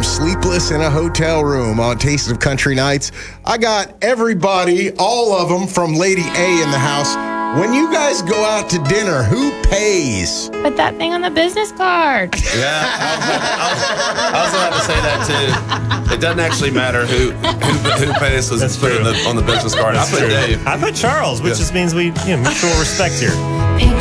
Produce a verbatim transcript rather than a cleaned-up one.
sleepless in a hotel room on Taste of Country Nights. I got everybody, all of them, from Lady A in the house. When you guys go out to dinner, who pays? Put that thing on the business card. Yeah, I was, I was, I was about to say that too. It doesn't actually matter who who, who pays us put it on the, on the business card. That's I put true. Dave. I put Charles, which Yeah. just means we, you know, mutual respect here.